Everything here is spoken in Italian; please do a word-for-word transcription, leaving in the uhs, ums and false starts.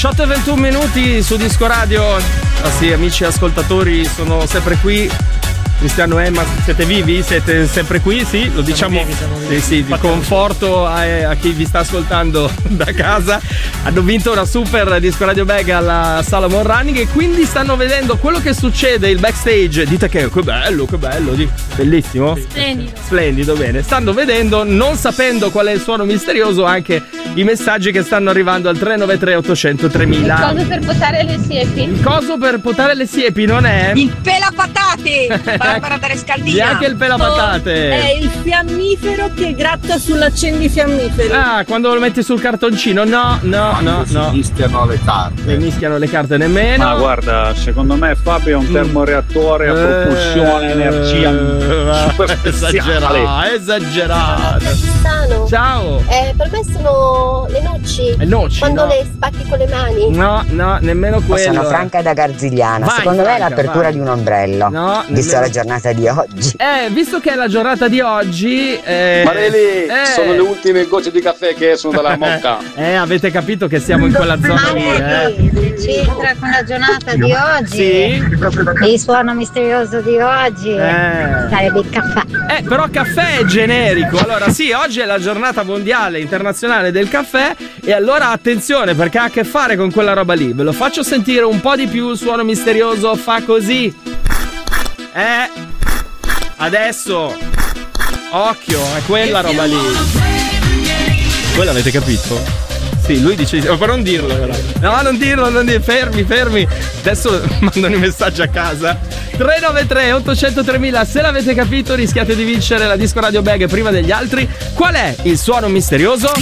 diciotto e ventuno minuti su Disco Radio. Ah sì, amici ascoltatori, sono sempre qui. Cristiano e Emma, siete vivi? Siete sempre qui? Sì, lo diciamo. Siamo vivi, siamo vivi. Sì, sì, di conforto a, a chi vi sta ascoltando da casa. Hanno vinto una super Disco Radio Bag alla Salomon Running e quindi stanno vedendo quello che succede, il backstage. Dite che che bello, che bello, bellissimo. Splendido. Splendido, bene. Stanno vedendo, non sapendo qual è il suono misterioso, anche i messaggi che stanno arrivando al tre nove tre ottocento tremila. Il coso per potare le siepi. Il coso per potare le siepi non è? Il pelapatate! Barbara da Rescaldina. Neanche il pelapatate. È il fiammifero che gratta sull'accendifiammifero. Ah, quando lo metti sul cartoncino? No, no, no, no. Si mischiano le carte. Non mischiano le carte nemmeno. Ma guarda, secondo me Fabio è un termoreattore a propulsione, Eh, energia eh, super esagerato, esagerato. Ciao. Eh, per me sono le noci. Le noci, Quando no. le spacchi con le mani. No, no, nemmeno quello. Sono Franca da Garzigliana. Vai, Secondo me è Franca, l'apertura vai. di un ombrello. No, visto nemmeno- la giornata di oggi. Eh, visto che è la giornata di oggi. Eh, Mareli, eh, sono le ultime gocce di caffè che escono dalla mocca. Eh, avete capito che siamo in quella zona lì, eh? C'entra con la giornata di oggi. Sì. Il suono misterioso di oggi Eh. sarebbe il caffè. Eh, però caffè è generico. Allora, sì, oggi è la giornata mondiale internazionale del caffè. E allora attenzione, perché ha a che fare con quella roba lì. Ve lo faccio sentire un po' di più. Il suono misterioso fa così. Eh, adesso. Occhio, è quella roba lì. Voi l'avete capito? Sì, lui dice, oh, però non dirlo però. No, non dirlo, non dirlo, fermi, fermi. Adesso mandano i messaggi a casa. tre nove tre ottocento tremila, se l'avete capito rischiate di vincere la Disco Radio Bag prima degli altri. Qual è il suono misterioso?